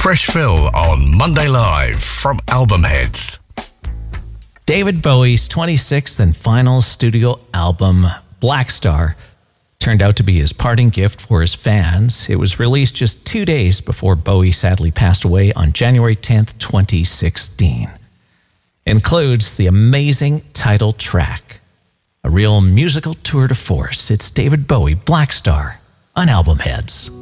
Fresh Fill on Monday Live from Albumheads. David Bowie's 26th and final studio album, Black Star, turned out to be his parting gift for his fans. It was released just 2 days before Bowie sadly passed away on January 10th, 2016. Includes the amazing title track, a real musical tour de force. It's David Bowie, Black Star, on Albumheads.